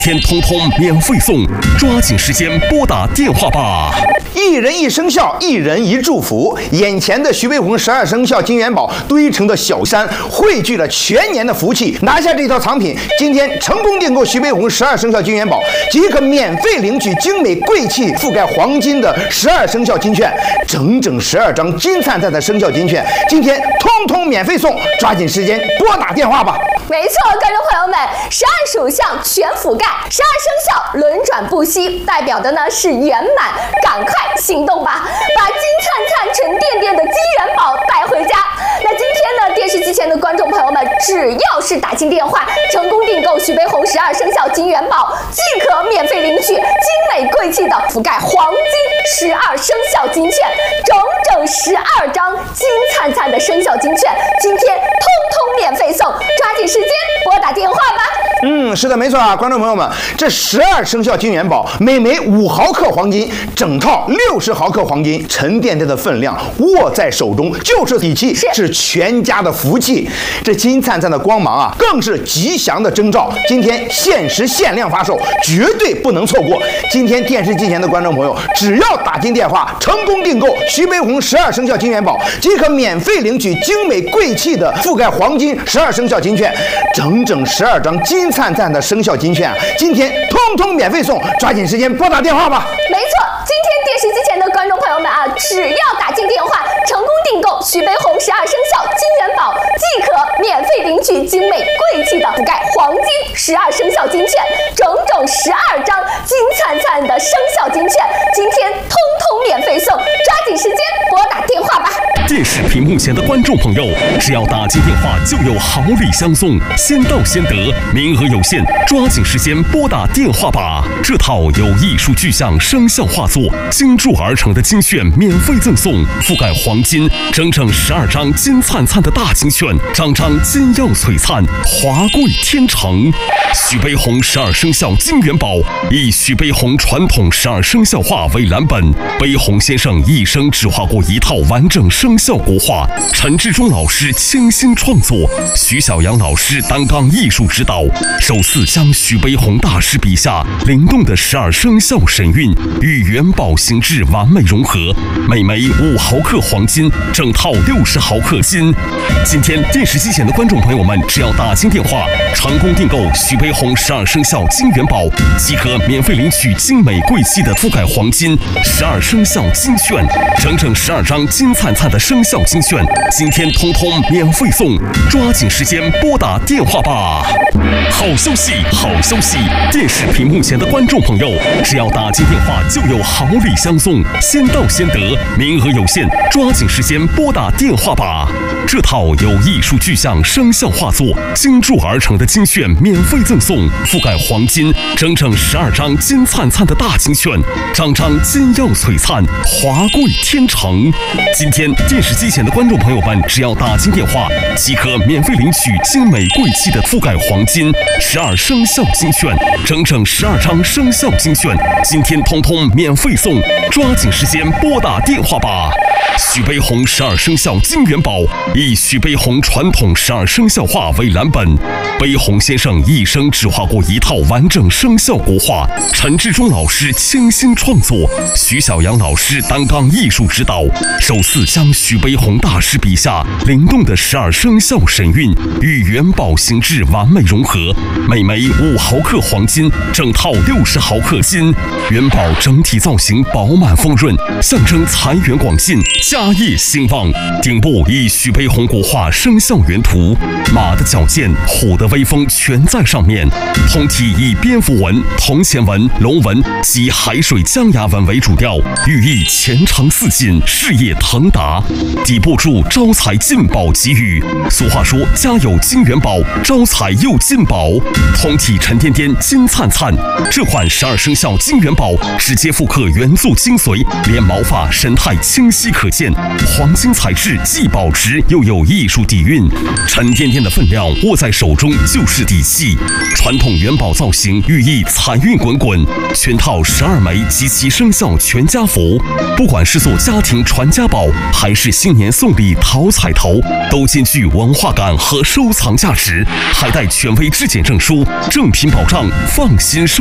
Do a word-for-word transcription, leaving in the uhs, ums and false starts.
天通通免费送，抓紧时间拨打电话吧！ 一人一生肖，一人一祝福。眼前的徐悲鸿十二生肖金元宝堆成的小山，汇聚了全年的福气。拿下这套藏品，今天成功订购徐悲鸿十二生肖金元宝，即可免费领取精美贵气覆盖黄金的十二生肖金券，整整十二张金灿灿的生肖金券，今天通通免费送，抓紧时间拨打电话吧！ 没错，观众朋友们，十二属相全覆盖，十二生肖轮转不息，代表的呢是圆满。赶快行动吧，把金灿灿、沉甸甸的金元宝带回家。那今天呢，电视机前的观众朋友们，只要是打进电话，成功订购徐悲鸿十二生肖金元宝，即可免费领取精美贵气的覆盖黄金十二生肖金券，整整十二张金灿灿的生肖金券，今天通通免费送，抓紧时间拨打电话吧。 嗯，是的，没错啊，观众朋友们，这十二生肖金元宝，每枚五毫克黄金，整套六十毫克黄金，沉甸甸的分量，握在手中就是底气，是, 是全家的福气。这金灿灿的光芒啊，更是吉祥的征兆。今天限时限量发售，绝对不能错过。今天电视机前的观众朋友，只要打进电话，成功订购徐悲鸿十二生肖金元宝，即可免费领取精美贵气的覆盖黄金十二生肖金券，整整十二张金灿灿的生肖金券啊，今天通通免费送，抓紧时间拨打电话吧。 没错，今天电视机前的观众朋友们啊，只要打进电话，成功订购徐悲鸿十二生肖金元宝，即可免费领取精美贵气的覆盖黄金十二生肖金券，整整十二张金灿灿的生肖金券，今天通通免费送，抓紧时间拨打电话吧。 电视屏幕前的观众朋友，只要打进电话就有好礼相送，先到先得，名额有限，抓紧时间拨打电话吧。这套由艺术具象生肖画作精铸而成的金券免费赠送，覆盖黄金整整十二张金灿灿的大金券，张张金耀璀璨，华贵天成。徐悲鸿十二生肖金元宝以徐悲鸿传统十二生肖画为蓝本，悲鸿先生一生只画过一套完整生肖国画，陈志忠老师倾心创作，徐小阳老师担纲艺术指导，首次将徐悲鸿大师笔下灵动的十二生肖神韵与元宝形制完美融合，每枚五毫克黄金，整套六十毫克金。今天电视机前的观众朋友们，只要打进电话，成功订购徐悲鸿十二生肖金元宝，即可免费领取精美贵气的覆盖黄金十二生肖金券，整整十二张金灿灿的生肖金券，今天通通免费送，抓紧时间拨打电话吧。好消息，好消息！电视屏幕前的观众朋友，只要打进电话就有好礼相送，先到先得，名额有限，抓紧时间拨打电话吧。这套由艺术具象生肖画作精铸而成的金券免费赠送，覆盖黄金整整十二张金灿灿的大金券，张张金耀璀璨，华贵天成。今天电视机前的观众朋友们，只要打进电话，即可免费领取精美贵气的覆盖黄金十二生肖金券，整整十二张生肖金券，今天通通免费送，抓紧时间拨打电话吧。徐悲鸿十二生肖金元宝以徐悲鸿传统十二生肖画为蓝本，悲鸿先生一生只画过一套完整生肖国画，陈志忠老师倾心创作，徐小阳老师担纲艺术指导，首次将徐悲鸿大师笔下灵动的十二生肖神韵与元宝形制完美融合，每枚五毫克黄金，整套六十毫克金，元宝整体造型饱满丰润，象征财源广进，家业兴旺。顶部以徐悲鸿国画生肖原图，马的矫健，虎的威风全在上面。通体以蝙蝠纹、铜钱纹、龙纹及海水江崖纹为主调，寓意前程似锦，事业腾达。底部注招财进宝吉语，俗话说家有金元宝，招财又进宝。通体沉甸甸，金灿灿。这款十二生肖金元宝直接复刻原作精髓，连毛发神态清晰可见，黄金材质既保值又有艺术底蕴，沉甸甸的分量握在手中就是底气。传统元宝造型寓意财运滚滚，全套十二枚及其生肖全家福，不管是做家庭传家宝，还是是新年送礼淘彩头，都兼具文化感和收藏价值，还带权威质检证书，正品保障，放心收。